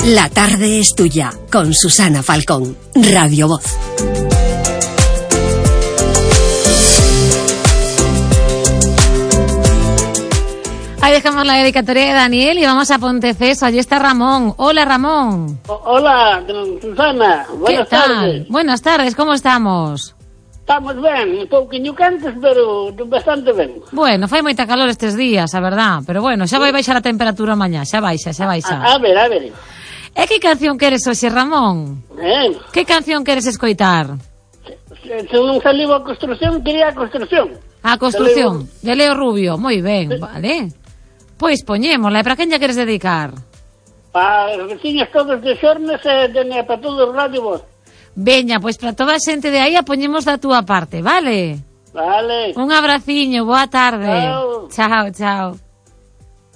La tarde es tuya, con Susana Falcón, Radio Voz. Ahí dejamos la dedicatoria de Daniel y vamos a Ponteceso. Allí está Ramón. Hola, Ramón. Hola, Susana. Buenas tardes. Buenas tardes, ¿cómo estamos? Estamos ben, un pouquinho cantes, pero bastante ben. Bueno, fai moita calor estes días, a verdad. Pero bueno, xa vai baixar a temperatura mañá, xa baixa. A ver. E que canción queres hoxe, Ramón? Que canción queres escoitar? Se non saliu a construción, quería a construcción. A construción, de Leo Rubio. Moi ben, vale. Pois poñémola, e para quen lla queres dedicar? Para os veciños todos de Xornes e para todos os Radio Voz. Veña, pois para toda a xente de aí a poñemos da túa parte, vale? Vale. Un abraciño, boa tarde. Chao. Chao.